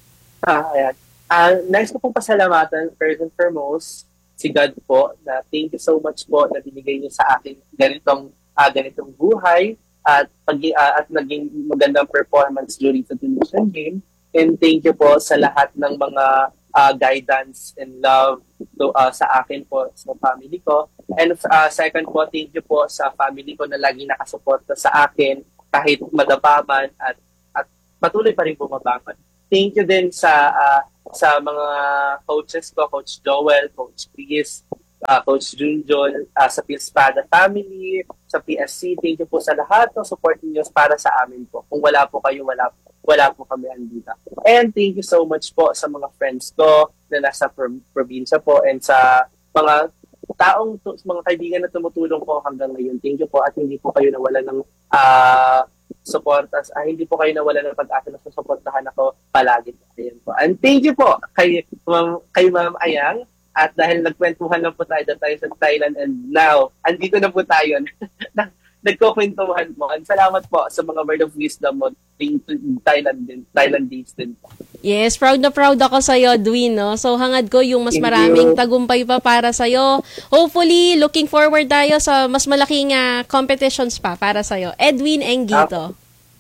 Ah, ayan. Uh, nice ko pong pasalamatan, first and foremost, si God po, na thank you so much po na binigay niyo sa akin ganitong, uh, ganitong buhay at, pag, uh, at naging magandang performance during sa television game. And thank you po sa lahat ng mga uh, guidance and love to, uh, sa akin po, sa family ko. And uh, second po, thank you po sa family ko na lagi nakasuporta sa akin kahit madapaman at, at patuloy pa rin bumabangon. Thank you din sa uh, sa mga coaches ko, Coach Joel, Coach Chris, uh, Coach Junjun, uh, sa Pilspada family, sa P S C. Thank you po sa lahat ng support niyo para sa amin po. Kung wala po kayo, wala, wala po kami andito. And thank you so much po sa mga friends ko na nasa pro- probinsya po and sa mga taong, mga kaibigan na tumutulong po hanggang ngayon. Thank you po at hindi po kayo nawala ng uh, supportas, ah, hindi po kayo nawala ng pag-asa na susuportahan ako palagi. Ayan po. And thank you po kay Ma'am, kay Ma'am Ayang. At dahil nagkwentuhan na po tayo, tayo sa Thailand and now, andito na po tayo. Nagkukwentuhan mo. And salamat po sa mga word of wisdom mo. Thailand din, Thailand days din po. Yes, proud na proud ako sa'yo, Dwin, no? So, hangad ko yung mas Thank maraming you. tagumpay pa para sa'yo. Hopefully, looking forward tayo sa mas malaking uh, competitions pa para sa'yo. Edwin Engito.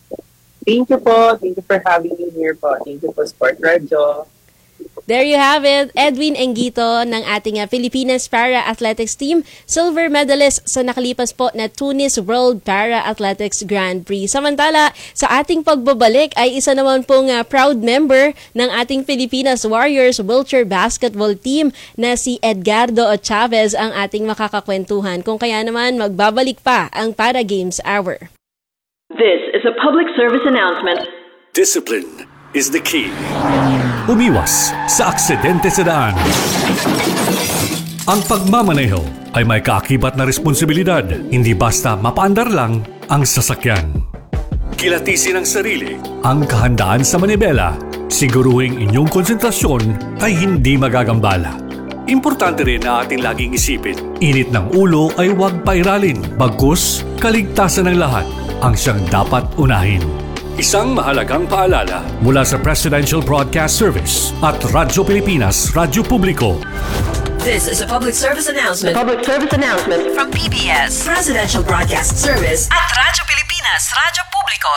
Thank you po. Thank you for having me here po. Thank you po, Sport Radio. There you have it, Edwin Engito ng ating uh, Pilipinas Para-Athletics Team, silver medalist sa nakalipas po na Tunis World Para-Athletics Grand Prix. Samantala, sa ating pagbabalik ay isa naman pong uh, proud member ng ating Pilipinas Warriors Wheelchair Basketball Team na si Edgardo Chavez ang ating makakakwentuhan. Kung kaya naman, magbabalik pa ang Para Games Hour. This is a public service announcement. Discipline is the key. Umiwas sa aksidente sa daan. Ang pagmamaneho ay may kaakibat na responsibilidad, hindi basta mapaandar lang ang sasakyan. Kilatisin ang sarili, ang kahandaan sa manibela, siguruhing inyong konsentrasyon ay hindi magagambala. Importante rin na ating laging isipin, init ng ulo ay huwag pairalin, bagkus kaligtasan ng lahat ang siyang dapat unahin. Isang mahalagang paalala mula sa Presidential Broadcast Service at Radyo Pilipinas, Radyo Publiko. This is a public service announcement. Public service announcement from P B S Presidential Broadcast Service at Radyo Pilipinas, Radyo Publiko.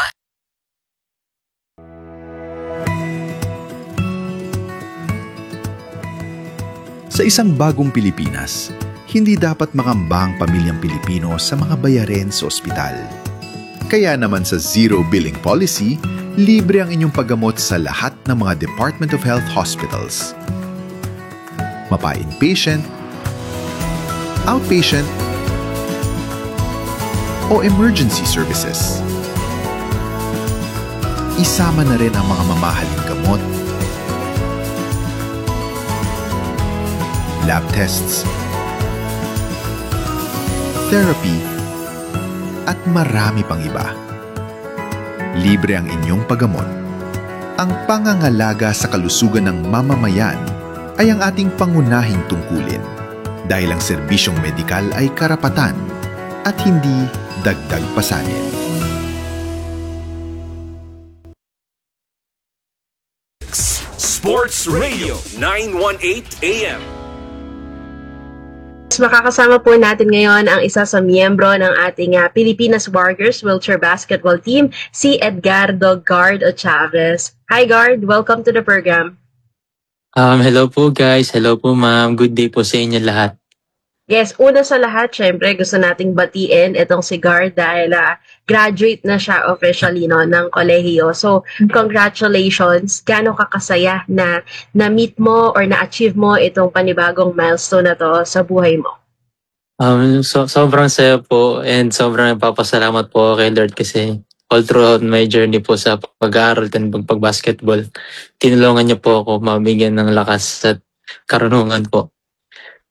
Sa isang bagong Pilipinas, hindi dapat makamba ang pamilyang Pilipino sa mga bayarin sa ospital. Kaya naman sa Zero Billing Policy, libre ang inyong paggamot sa lahat ng mga Department of Health hospitals. Mapa-inpatient, outpatient, o emergency services. Isama na rin ang mga mamahaling gamot, lab tests, therapy, at marami pang iba. Libre ang inyong paggamot. Ang pangangalaga sa kalusugan ng mamamayan ay ang ating pangunahing tungkulin dahil ang serbisyong medikal ay karapatan at hindi dagdag pasanin. Sports Radio nine eighteen A M. Makakasama po natin ngayon ang isa sa miyembro ng ating uh, Pilipinas Warriors Wheelchair Basketball Team, si Edgardo Guard Chavez. Hi Guard, welcome to the program. Um, hello po guys, hello po ma'am, good day po sa inyo lahat. Yes, una sa lahat, syempre gusto nating batiin itong si Guard dahil uh, graduate na siya officially no, ng kolehiyo. So, congratulations. Gaano ka kasaya na na-meet mo or na-achieve mo itong panibagong milestone na to sa buhay mo? Um, so, sobrang saya po and sobrang nagpapasalamat po kay Lord kasi all throughout my journey po sa pag-aaral at pag-basketball, tinulungan niyo po ako mabigyan ng lakas at karunungan po.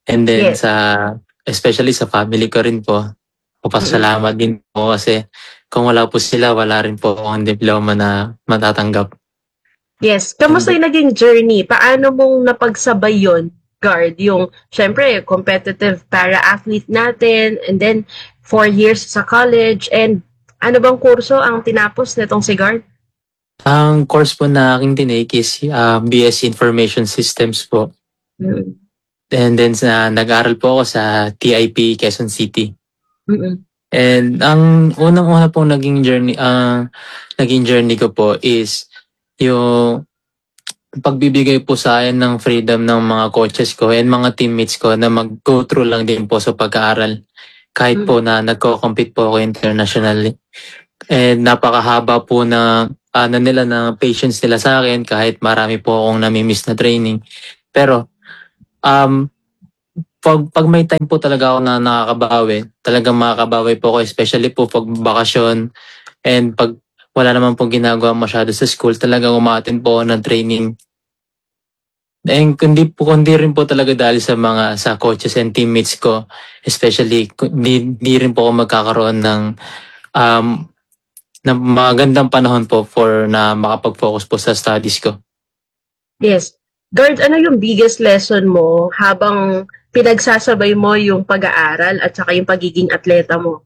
And then Yes. sa, especially sa family ko rin po, papasalamat din po kasi kung wala po sila, wala rin po akong diploma na matatanggap. Yes. Kamusta yung naging journey? Paano mong napagsabay yon, Guard? Yung, syempre, competitive para-athlete natin, and then four years sa college, and ano bang kurso ang tinapos nitong si Guard? Ang course po na aking tinake is uh, B S c Information Systems po. Mm. And then sa, nag-aral po ako sa T I P Quezon City. Mm-mm. And ang unang-una pong naging journey, uh, naging journey ko po is yung pagbibigay po sa akin ng freedom ng mga coaches ko and mga teammates ko na mag-go through lang din po sa pag-aaral. Kahit po na nagko-compete po ako internationally. And napakahaba po na ano nila na patience nila sa akin kahit marami po akong nami-miss na training. Pero um pag, pag may time po talaga ako na nakakabawi, talagang makakabawi po ako, especially po pag bakasyon and pag wala naman pong ginagawa masyado sa school, talagang umatin po ako ng training. And kundi po kundi rin po talaga dahil sa mga sa coaches and teammates ko, especially di, di rin po ako magkakaroon ng um ng magandang panahon po for na makapag-focus po sa studies ko. Yes. Guard, ano yung biggest lesson mo habang pinagsasabay mo yung pag-aaral at saka yung pagiging atleta mo?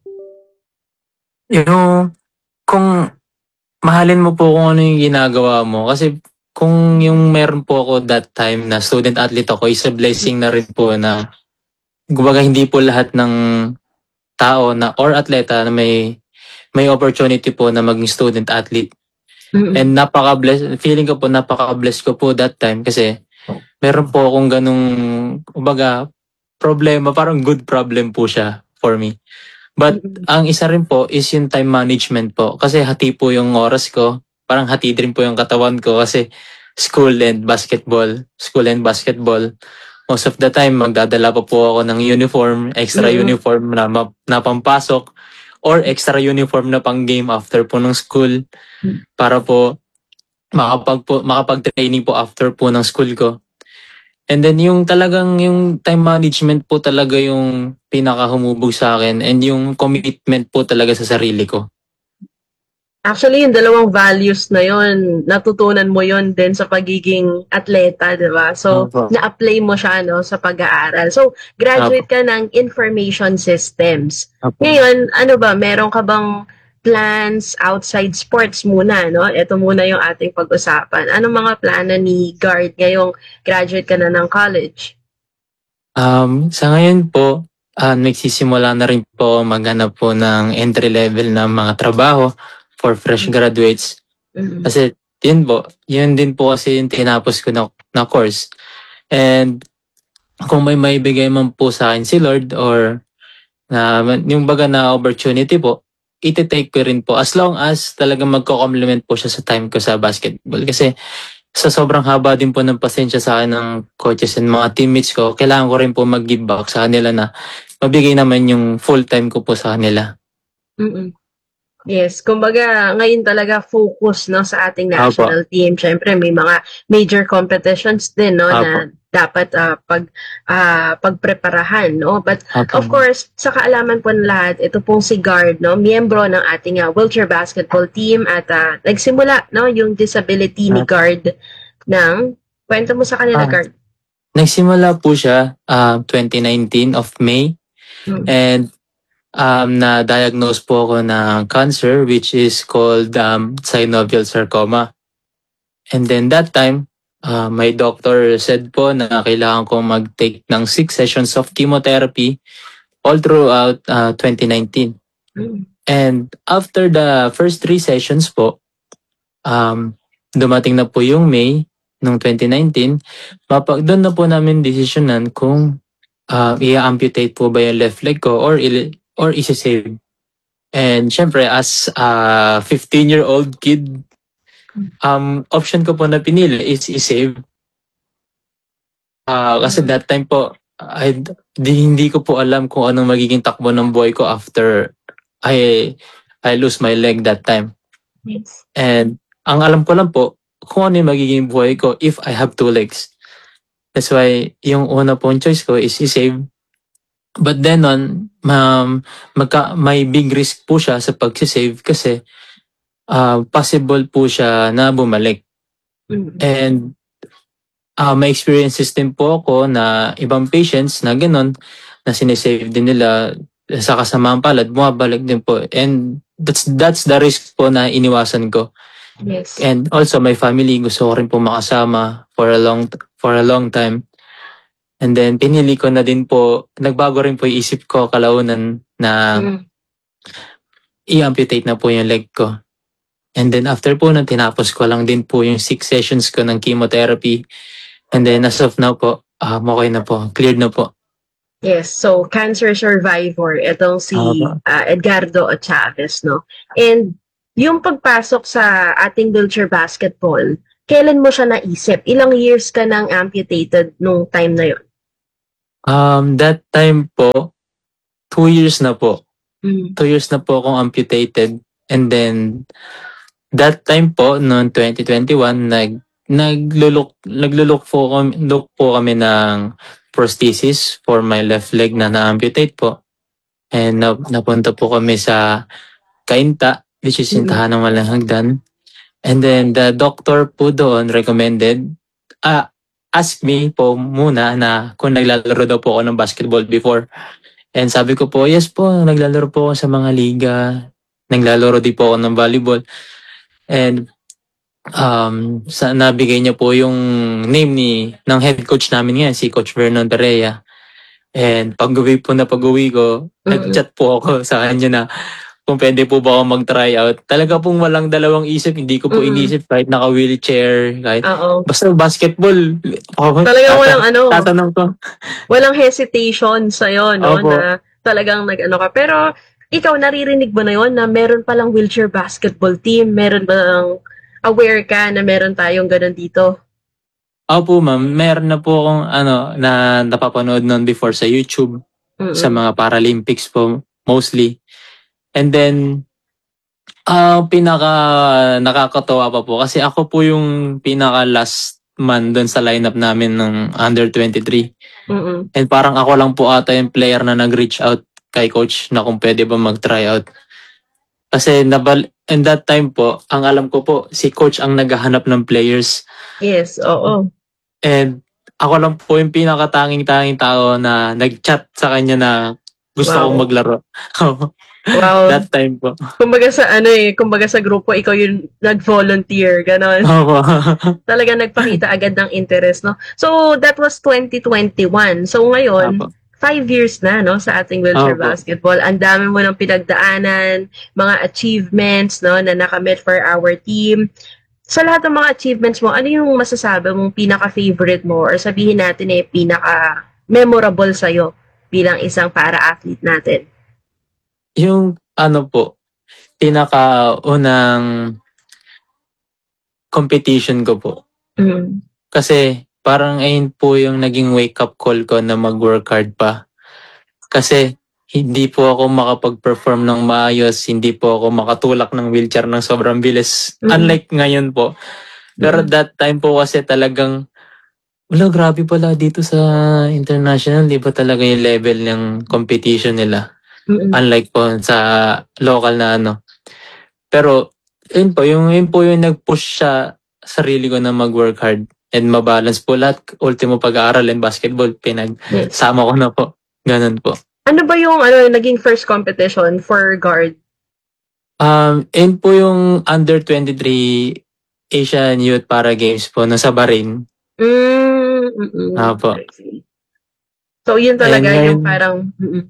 Yung kung mahalin mo po kung ano yung ginagawa mo kasi kung yung meron po ako that time na student athlete ako is a blessing na rin po na kumbaga hindi po lahat ng tao na or atleta na may may opportunity po na maging student athlete. Mm-hmm. And napaka-bless, feeling ko po napaka-bless ko po that time kasi meron po akong ganung kumbaga problema, parang good problem po siya for me. But mm-hmm. ang isa rin po is yung time management po kasi hati po yung oras ko. Parang hatid rin po yung katawan ko kasi school and basketball. School and basketball. Most of the time, magdadala pa po ako ng uniform, extra mm-hmm. uniform na, na pampasok or extra uniform na pang game after po ng school para po makapag po, makapag-training po after po ng school ko. And then yung talagang yung time management po talaga yung pinakahumubog sa akin and yung commitment po talaga sa sarili ko. Actually, yung dalawang values na yon, natutunan mo yon din sa pagiging atleta, di ba? So, Opo. na-apply mo siya no, sa pag-aaral. So, graduate ka ng information systems. Opo. Ngayon, ano ba, meron ka bang plans outside sports muna, no? Ito muna yung ating pag-usapan. Anong mga plano ni Guard ngayong graduate ka na ng college? Um, sa ngayon po, uh, nagsisimula na rin po maghanap po ng entry level na mga trabaho for fresh graduates. Mm-hmm. Kasi yun po, yun din po kasi yung tinapos ko na, na course. And kung may maibigay man po sa akin si Lord or na yung baga na opportunity po, iti-take ko rin po as long as talagang magko-complement po siya sa time ko sa basketball. Kasi sa sobrang haba din po ng pasensya sa akin ng coaches and mga teammates ko, kailangan ko rin po mag-give back sa kanila na mabigay naman yung full time ko po sa kanila. Mm-mm. Yes, kumbaga ngayon talaga focus no sa ating national Apo. Team. Syempre may mga major competitions din no Apo. Na dapat uh, pag uh, pagpreparahan no. But Apo. Of course, sa kaalaman po ng lahat, ito pong si Guard no, miyembro ng ating uh, wheelchair basketball team at uh, nagsimula no yung disability Apo. Ni Guard ng kwento mo sa kanila ah. Guard. Nagsimula po siya uh, twenty nineteen of May hmm. and Um, na-diagnose po ako ng cancer which is called um, synovial sarcoma. And then that time, uh, my doctor said po na kailangan ko mag-take ng six sessions of chemotherapy all throughout uh, twenty nineteen. Mm. And after the first three sessions po, um, dumating na po yung May ng twenty nineteen, mapag doon na po namin desisyonan kung uh, i-amputate po ba yung left leg ko or il- or isi-save. And syempre, as a fifteen-year-old kid, um, option ko po na pinili is i-save. Uh, kasi that time po, I, di, hindi ko po alam kung anong magiging takbo ng buhay ko after I, I lose my leg that time. Yes. And ang alam ko lang po, kung ano yung magiging buhay ko if I have two legs. That's why yung una pong choice ko is i-save. But then on, um, magka, may big risk po siya sa pag-save kasi uh, possible po siya na bumalik. And uh, may experiences din po ako na ibang patients na ganun, na sinesave din nila sa kasamaang palad, bumabalik din po. And that's that's the risk po na iniwasan ko. Yes. And also my family, gusto ko rin po makasama for a long for a long time. And then pinili ko na din po, nagbago rin po yung isip ko kalaunan na Mm. i-amputate na po yung leg ko. And then after po nun, tinapos ko lang din po yung six sessions ko ng chemotherapy. And then as of now po, um, okay na po, cleared na po. Yes, so cancer survivor, itong si Tama. uh, Edgardo Chavez, no? And yung pagpasok sa ating wheelchair basketball, kailan mo siya naisip? Ilang years ka nang amputated nung time na yon? Um, that time po, two years na po. Mm. Two years na po akong amputated. And then, that time po, noong twenty twenty-one, nag, naglulok, naglulok po, kami, look po kami ng prosthesis for my left leg na na-amputate po. And na, napunta po kami sa Kainta, which is Sintahan ng Walang Hagdan. And then, the doctor po doon recommended, ah, ask me po muna na kung naglalaro daw po ako ng basketball before. And sabi ko po, yes po, naglalaro po ako sa mga liga. Naglalaro din po ako ng volleyball. And um, sa, nabigay niya po yung name ni ng head coach namin ngayon, si Coach Vernon Perea. And pag-uwi po na pag-uwi ko, Mm-mm. nag-chat po ako sa kanya na kung pwede po ba ako mag-try out. Talaga pong walang dalawang isip, hindi ko po Mm-mm. inisip kahit naka-wheelchair, kahit Oo. basta basketball. Oh, Talagang walang ano. Tatanong ko. Walang hesitation sa'yo, no? Opo. Na talagang nag-ano ka. Pero ikaw, naririnig mo na yon na meron palang wheelchair basketball team? Meron ba aware ka na meron tayong ganun dito? Opo ma'am, meron na po akong ano, na napapanood noon before sa YouTube, Mm-mm. sa mga Paralympics po, mostly. And then, ah pinaka nakakatawa pa po kasi ako po yung pinaka last man doon sa lineup namin ng under twenty-three. Mm-mm. And parang ako lang po ata yung player na nag-reach out kay coach na kung pwede ba mag-try out. Kasi nabal in that time po, ang alam ko po, si coach ang naghahanap ng players. Yes, oo. And ako lang po yung pinakatanging-tanging tao na nag-chat sa kanya na gusto Wow. kong maglaro. Wow. That time po. Kumbaga sa ano eh, kumbaga sa grupo, ikaw yung nag-volunteer, gano'n. Opo. Talaga nagpakita agad ng interest, no? So, that was twenty twenty-one. So, ngayon, Opo. five years na, no, sa ating wheelchair Opo. basketball. Ang dami mo ng pinagdaanan, mga achievements, no, na nakamit for our team. Sa lahat ng mga achievements mo, ano yung masasabi mong pinaka-favorite mo or sabihin natin eh, pinaka-memorable sa'yo bilang isang para-athlete natin? Yung ano po, pinaka-unang competition ko po. Mm. Kasi parang ayun po yung naging wake-up call ko na mag-work hard pa. Kasi hindi po ako makapag-perform ng maayos, hindi po ako makatulak ng wheelchair ng sobrang bilis. Mm. Unlike ngayon po. Pero Mm. that time po kasi talagang, wala, grabe pala dito sa international, di ba talaga yung level ng competition nila? Mm-mm. Unlike po sa local na ano. Pero, yun po, yung, yun po yung nag-push sa sarili ko na mag-work hard and mabalance po lahat. Ultimo pag-aaral and basketball, pinagsama ko na po. Ganun po. Ano ba yung ano naging first competition for guard? Um, yun po yung under twenty-three Asian Youth Para Games po na sa Bahrain. Mm, mm-mm. Ah po. So, yun talaga And yung then- parang... mm-mm.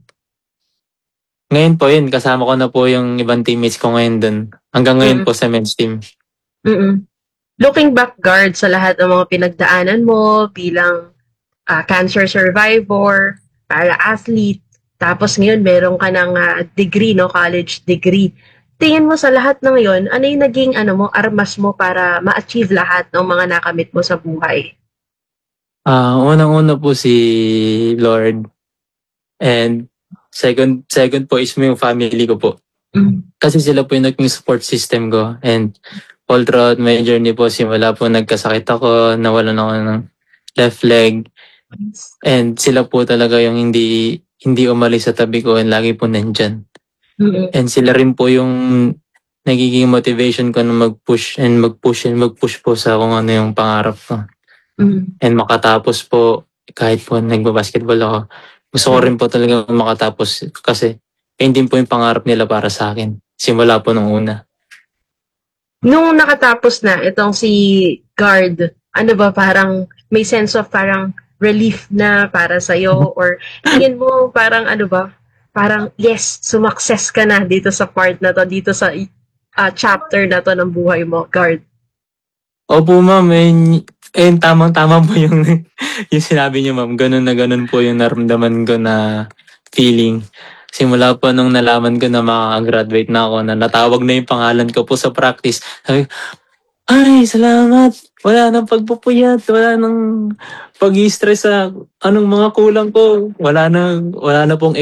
Ngayon po yun, kasama ko na po yung ibang teammates ko ngayon dun. Hanggang ngayon Mm. po sa men's team. Mm-mm. Looking back, guard, sa lahat ng mga pinagdaanan mo bilang ah, cancer survivor, para-athlete, tapos ngayon meron ka ng ah, degree, no, college degree. Tingin mo sa lahat ng yon, ano yung naging ano mo, armas mo para ma-achieve lahat ng mga nakamit mo sa buhay? Ah, unang-una po si Lord. And second second po is yung family ko po. Mm. Kasi sila po yung naging support system ko. And all throughout my journey po, simula po nagkasakit ako, nawalan ako ng left leg. And sila po talaga yung hindi hindi umalis sa tabi ko and lagi po nandyan. Mm. And sila rin po yung nagiging motivation ko na mag-push and mag-push and mag-push po sa kung ano yung pangarap ko. Mm. And makatapos po kahit po nagbabasketball ako. Gusto ko rin po talaga makatapos kasi yun din po yung pangarap nila para sa akin. Simula po nung una. Nung nakatapos na itong si guard, ano ba parang may sense of parang relief na para sa'yo or tingin mo parang ano ba, parang yes, sumakses ka na dito sa part na to, dito sa uh, chapter na to ng buhay mo, guard? Opo ma'am, eh, eh tamang-tama po yung, yung sinabi niyo ma'am. Ganun na ganun po yung naramdaman ko na feeling. Simula po nung nalaman ko na makagraduate na ako, na natawag na yung pangalan ko po sa practice. Sabi, ay, salamat. Wala nang pagpupuyat, wala nang pag-i-stress sa anong mga kulang ko. Wala na, wala na pong